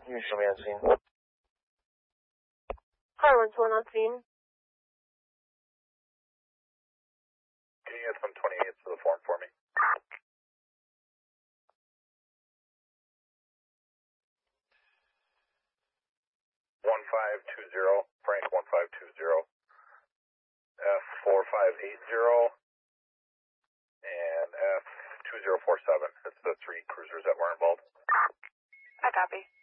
You show me on scene. Harlan's one on scene. Can you get some 28s to the form for me? Frank 1520, F4580, and F2047. It's the 3 cruisers that were involved. I copy.